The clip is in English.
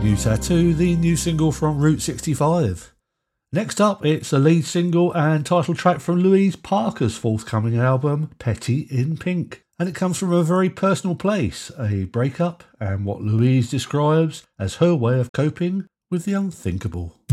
New Tattoo, the new single from Route 65. Next up, it's a lead single and title track from Louise Parker's forthcoming album, Petty in Pink. And it comes from a very personal place, a breakup and what Louise describes as her way of coping with the unthinkable.